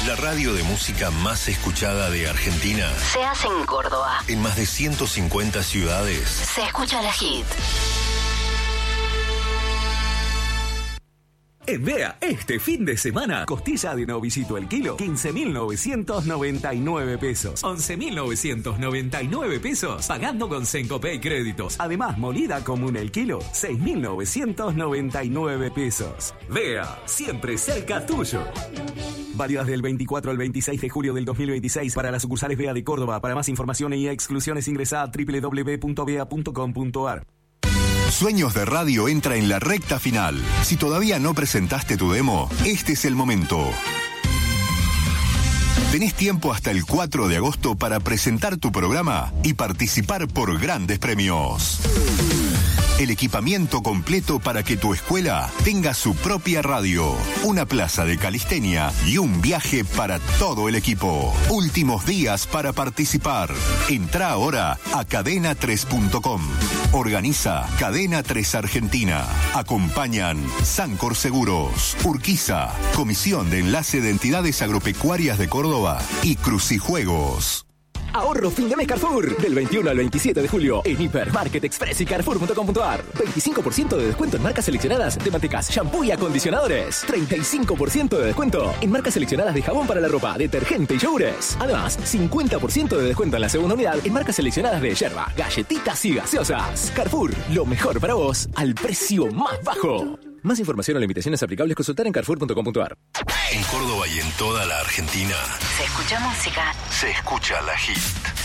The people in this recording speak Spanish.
La radio de música más escuchada de Argentina se hace en Córdoba. En más de 150 ciudades. Se escucha la hit. En Vea, este fin de semana, costilla de novillito el kilo, 15.999 pesos. 11.999 pesos, pagando con Sencopay créditos. Además, molida común el kilo, 6.999 pesos. Vea, siempre cerca tuyo. Válidas del 24 al 26 de julio del 2026 para las sucursales Vea de Córdoba. Para más información y exclusiones ingresa a www.vea.com.ar. Sueños de Radio entra en la recta final. Si todavía no presentaste tu demo, este es el momento. Tenés tiempo hasta el 4 de agosto para presentar tu programa y participar por grandes premios. El equipamiento completo para que tu escuela tenga su propia radio, una plaza de calistenia y un viaje para todo el equipo. Últimos días para participar. Entrá ahora a cadena3.com. Organiza Cadena 3 Argentina. Acompañan Sancor Seguros, Urquiza, Comisión de Enlace de Entidades Agropecuarias de Córdoba y Crucijuegos. Ahorro fin de mes Carrefour. Del 21 al 27 de julio en Hipermarket Express y Carrefour.com.ar. 25% de descuento en marcas seleccionadas de mantecas, shampoo y acondicionadores. 35% de descuento en marcas seleccionadas de jabón para la ropa, detergente y yogures. Además, 50% de descuento en la segunda unidad en marcas seleccionadas de yerba, galletitas y gaseosas. Carrefour, lo mejor para vos al precio más bajo. Más información o limitaciones aplicables consultar en Carrefour.com.ar. En Córdoba y en toda la Argentina Se escucha música. se escucha la hit.